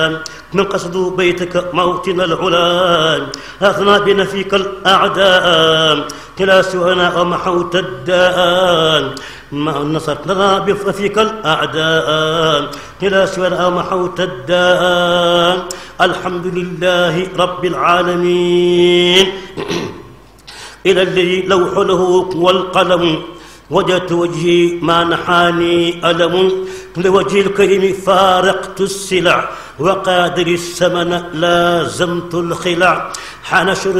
من قصد بيتك موطن العلا أثنى بنفيك الأعداء كلا سوانا ومحوت الداء ما نصرت لنا بفيك الأعداء كلا سوانا ومحوت الداء الحمد لله رب العالمين إلى الذي لوح له والقلم وجدت وجهي ما نحاني ألم لوجه الكريم فارقت السلع وقادر الثمن لازمت الخلع حان